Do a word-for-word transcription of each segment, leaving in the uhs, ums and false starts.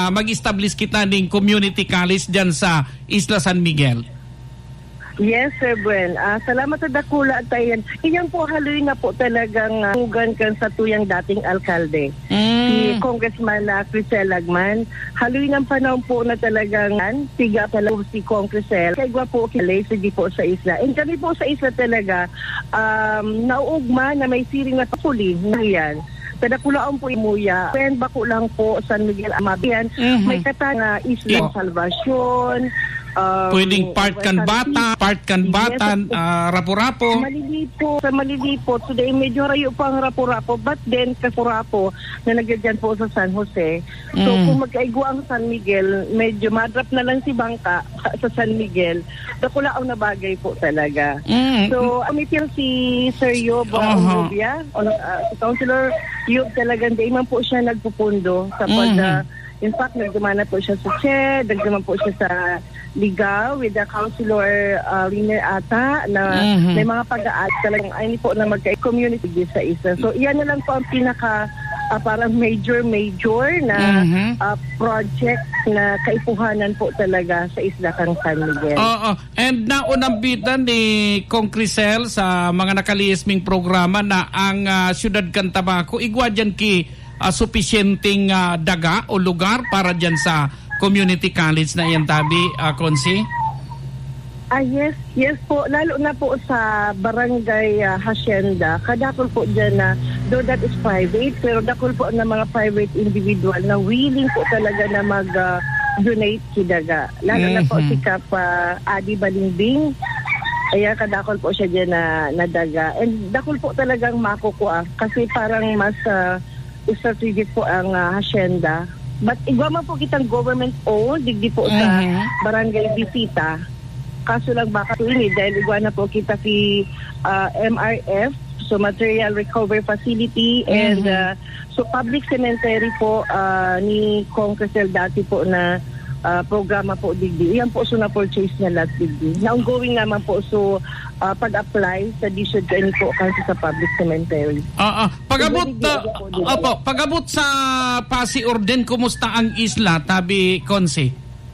uh, mag-establish kita ng community college dyan sa Isla San Miguel? Yes, Sir Buen. Uh, salamat sa dakula at ayan. Iyan po haloy na po talagang uh, ugan kan sa tuyang dating alkalde. Mm. Si Congressman uh, Crisel Lagman. Haloy ng panahon po na talagang tiga pala si Kong Crisel. Kaya po kilay sige po sa isla. And kami po sa isla talaga um, nauugma na may siring na papuli na yan. Tadakulaan po imuya. Pen bako lang po San Miguel Amabian. Mm-hmm. May kata nga Isla yeah. Salvacion. Um, Pwedeng part kan bata, part kan bata, yes, uh, rapo-rapo. Malilipo, sa malilipo. Today medyo rayo pa ang rapo-rapo, but then kasurapo na nagyan po sa San Jose. So mm. kung magkaigwa ang San Miguel, medyo madrap na lang si Bangka sa San Miguel. Dakulaang na bagay po talaga. Mm. So amitil si Sir Yob uh-huh. Rubia, uh, si Councilor Yob talagang di man po siya nagpupundo sa pag mm. uh, in fact, nagdumana po siya sa C H E D, nagduman po siya sa Ligaw with the Councilor uh, Liner Ata na mm-hmm. may mga pag-aat talagang ay po na magka-community sa isa. So, iyan na lang po ang pinaka uh, parang major-major na mm-hmm. uh, project na kaipuhanan po talaga sa Isla Kang San Miguel. Oo. And naunambitan ni Kong Crisel sa mga nakaliisming programa na ang uh, Siyudad Cantabaco, igwa dyan ki Uh, supisyenteng uh, daga o lugar para dyan sa community college na yan tabi, uh, Konsi? Ah, yes, yes po. Lalo na po sa barangay uh, Hacienda. Kadakol po dyan na, though that is private, pero dakol po na mga private individual na willing po talaga na mag-donate uh, si daga. Lalo mm-hmm. na po si Kap uh, Adi Balimbing. Kaya kadakol po siya dyan na, na daga. And dakol po talagang makukuha kasi parang mas... Uh, strategic po ang uh, hacienda. But igwa man po kitang government-owned, digdi po sa uh-huh. barangay Bisita. Kaso lang baka tuwing dahil igwa na po kita si uh, M R F, so Material Recovery Facility, uh-huh. and uh, so public cemetery po uh, ni Kong Crisel dati po na uh, programa po digdi. Iyan po so na-purchase niya lahat digdi. Na-ongoing naman po so uh, pag-apply sa D S U D po kasi sa public cemetery. Ah, uh, uh, pagabot uh, opo, pagabot sa Pasi Orden, kumusta ang isla, tabi Konsi?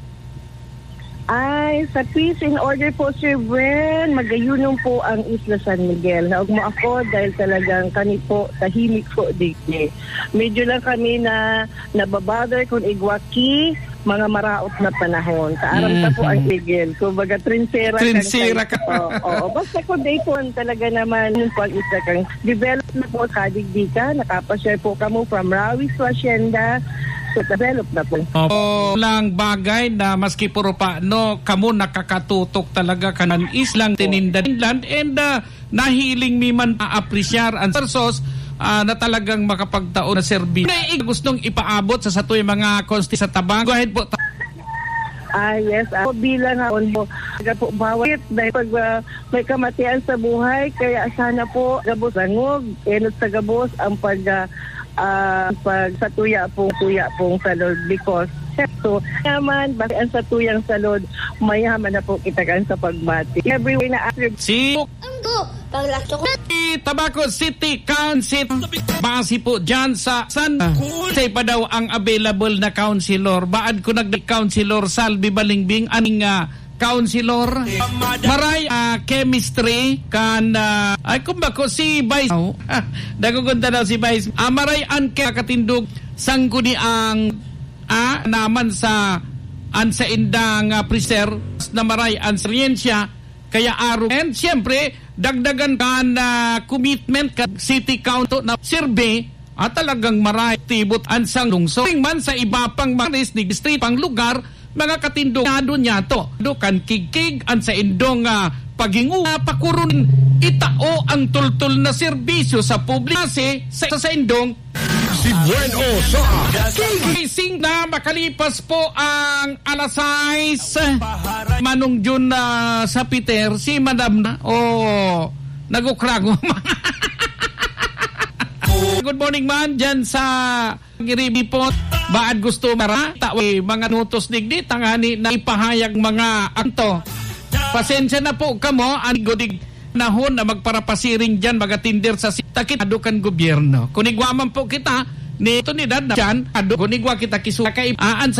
Ay, sa peace in order po, Sir Bren, magayunong po ang Isla San Miguel. Naog mo ako dahil talagang kami po, tahimik po digdi. Medyo lang kami na nababother kung igwaki, mga maraot na panahon. Kaaram ta po ang Miguel. Kung baga, trinsera, trinsera ka. Oo, oo. Basta kung day po, talaga naman yung pag isa kang develop na po kadigdi ka. Nakapashare po kamo from Rawis to Hacienda. So, develop na po. Opo, lang bagay na maski puro pa, no, kamo nakakatutok talaga kanan islang tinindan and uh, nahiling mi man maapresyar ang persos uh, na talagang makapagtaon na serbi. Na gustong ipaabot sa satoy mga konsti sa tabang. Go ahead po. Ah, yes. Ako bilang ako po, po bawat dahil pag uh, may kamatian sa buhay, kaya sana po gabos langog, enot sa gabos ang pag uh, uh, pag sa tuya pong tuya pong salod because so naman bakit ang sa tuyang salod mayaman na po kita kan sa pagbati. Everywhere na after si Tabaco City Council base po dyan sa San Jose pa daw ang available na councilor. Baad ko nag-councilor Salvi Balingbing aning uh, councilor maray uh, chemistry kan uh, ay kumbako si Vice oh, ah, dagugunda daw si Vice uh, maray an katindog sangguni ang ah, naman sa an sa indang uh, preser na maray ang siyensya kaya aro and siyempre dagdagan ka na commitment ka city council na survey at talagang maray tibot ang sang lungsod man sa iba pang maris ni district pang lugar mga katindogado niya to dukan kigkig an sa indong uh, paginguha pakurun itao ang tultul na serbisyo sa publikase sa, sa indong si Bueno sa gising na makalipas po ang alas sais manong June uh, sa Peter si Madam na o oh, nagukrago good morning man dyan sa Giribi po baad gusto mara tawi mga nutos digdi tangani na ipahayag mga anto pasensya na po kamo ang godig nahon na magparapasiring dyan magatindir sa takit adukan gobyerno kunigwaman po kita ni ito ni dad dyan adu kunigwa kita kisuka kay aan sa